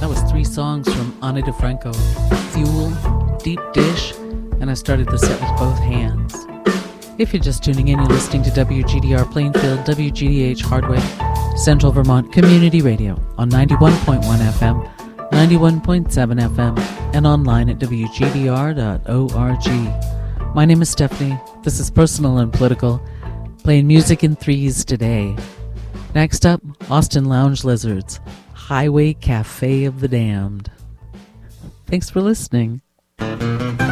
That was 3 songs from Ani DiFranco, Fuel, Deep Dish, and I started the set with both hands. If you're just tuning in, you're listening to WGDR Plainfield, WGDH Hardwick, Central Vermont Community Radio on 91.1 FM, 91.7 FM, and online at WGDR.org. My name is Stephanie. This is Personal and Political, playing music in threes today. Next up, Austin Lounge Lizards, Highway Cafe of the Damned. Thanks for listening.